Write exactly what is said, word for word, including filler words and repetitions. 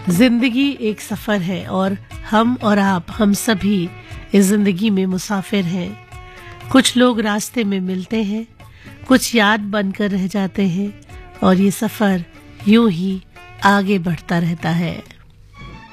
जिंदगी एक सफर है और हम और आप हम सभी इस जिंदगी में मुसाफिर हैं। कुछ लोग रास्ते में मिलते हैं, कुछ याद बनकर रह जाते हैं और ये सफर यूं ही आगे बढ़ता रहता है।